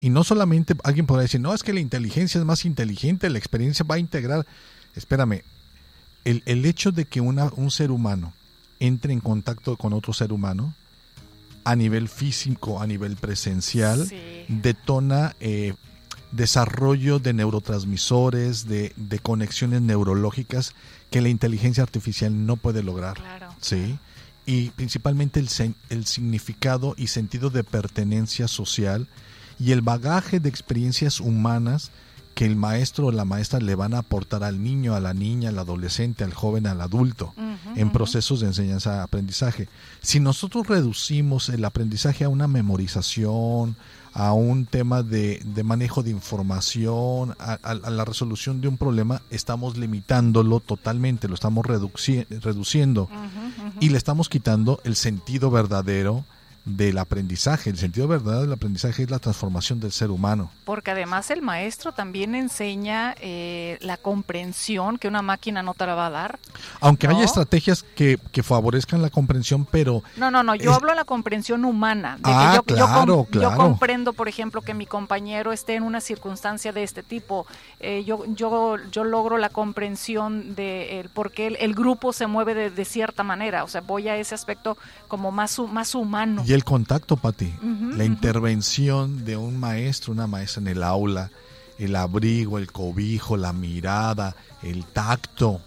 Y no solamente alguien podrá decir, no, es que la inteligencia es más inteligente, la experiencia va a integrar. Espérame, el hecho de que un ser humano entre en contacto con otro ser humano, a nivel físico, a nivel presencial, Sí. detona desarrollo de neurotransmisores, de conexiones neurológicas que la inteligencia artificial no puede lograr. Claro. ¿Sí? Y principalmente el significado y sentido de pertenencia social y el bagaje de experiencias humanas que el maestro o la maestra le van a aportar al niño, a la niña, al adolescente, al joven, al adulto, en procesos de enseñanza-aprendizaje. Si nosotros reducimos el aprendizaje a una memorización, a un tema de manejo de información, a la resolución de un problema, estamos limitándolo totalmente, lo estamos reduciendo y le estamos quitando el sentido verdadero del aprendizaje. El sentido verdadero del aprendizaje es la transformación del ser humano. Porque además el maestro también enseña la comprensión que una máquina no te la va a dar. Aunque ¿no? haya estrategias que favorezcan la comprensión, pero... No, yo hablo de la comprensión humana. De que claro. Yo comprendo, por ejemplo, que mi compañero esté en una circunstancia de este tipo. Yo logro la comprensión de por qué el grupo se mueve de cierta manera. O sea, voy a ese aspecto como más humano. Y el contacto, Pati, la intervención de un maestro, una maestra en el aula, el abrigo, el cobijo, la mirada, el tacto,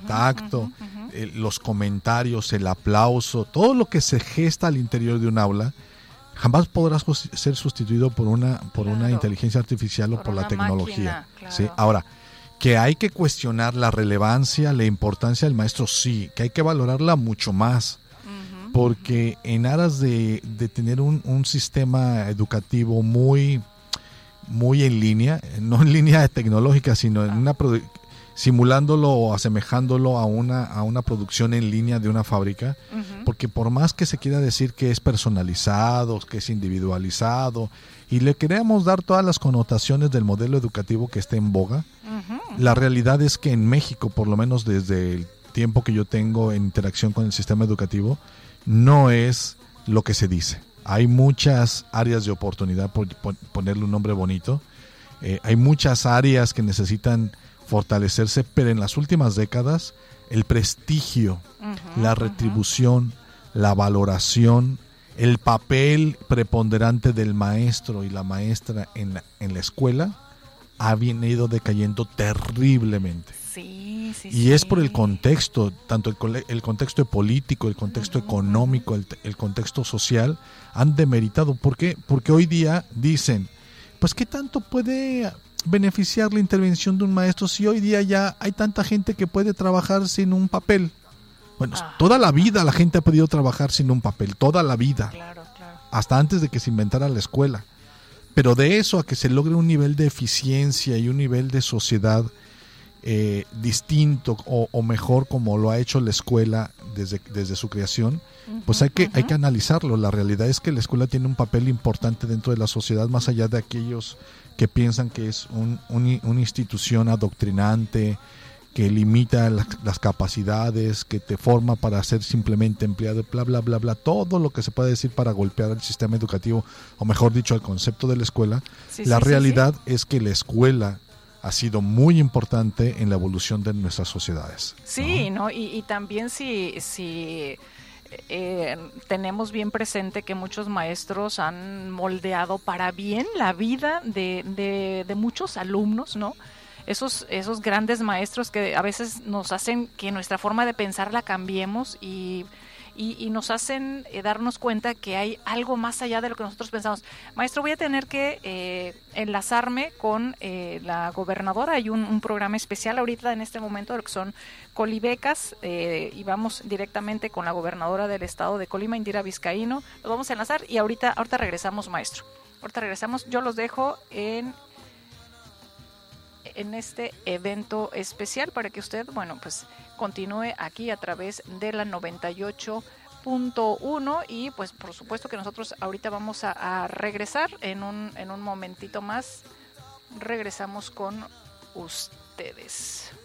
los comentarios, el aplauso, todo lo que se gesta al interior de un aula, jamás podrás ser sustituido por una inteligencia artificial o por la tecnología. Máquina, claro. ¿Sí? Ahora, que hay que cuestionar la relevancia, la importancia del maestro, sí, que hay que valorarla mucho más. Porque en aras de tener un sistema educativo muy en línea, no en línea tecnológica, sino en simulándolo o asemejándolo a una producción en línea de una fábrica, porque por más que se quiera decir que es personalizado, que es individualizado, y le queremos dar todas las connotaciones del modelo educativo que esté en boga, la realidad es que en México, por lo menos desde el tiempo que yo tengo en interacción con el sistema educativo, no es lo que se dice. Hay muchas áreas de oportunidad, por ponerle un nombre bonito. Hay muchas áreas que necesitan fortalecerse, pero en las últimas décadas el prestigio, la retribución, la valoración, el papel preponderante del maestro y la maestra en la escuela ha venido decayendo terriblemente. Sí. Y es por el contexto, tanto el contexto político, el contexto económico, el contexto social, han demeritado. ¿Por qué? Porque hoy día dicen, pues ¿qué tanto puede beneficiar la intervención de un maestro si hoy día ya hay tanta gente que puede trabajar sin un papel? Bueno, toda la vida la gente ha podido trabajar sin un papel, toda la vida. Claro. Hasta antes de que se inventara la escuela. Pero de eso a que se logre un nivel de eficiencia y un nivel de sociedad distinto o mejor como lo ha hecho la escuela desde su creación, pues hay que analizarlo. La realidad es que la escuela tiene un papel importante dentro de la sociedad, más allá de aquellos que piensan que es una institución adoctrinante, que limita las capacidades, que te forma para ser simplemente empleado, bla, bla, bla, bla, todo lo que se puede decir para golpear al sistema educativo, o mejor dicho, al concepto de la escuela. La realidad es que la escuela ha sido muy importante en la evolución de nuestras sociedades. Sí, ¿no? Y también si tenemos bien presente que muchos maestros han moldeado para bien la vida de muchos alumnos, ¿no? Esos grandes maestros que a veces nos hacen que nuestra forma de pensar la cambiemos y nos hacen darnos cuenta que hay algo más allá de lo que nosotros pensamos. Maestro, voy a tener que enlazarme con la gobernadora. Hay un programa especial ahorita en este momento, que son Colibecas, y vamos directamente con la gobernadora del estado de Colima, Indira Vizcaíno. Lo vamos a enlazar y ahorita regresamos, maestro. Ahorita regresamos. Yo los dejo en este evento especial para que usted, pues continúe aquí a través de la 98.1 y pues por supuesto que nosotros ahorita vamos a regresar en un momentito más. Regresamos con ustedes.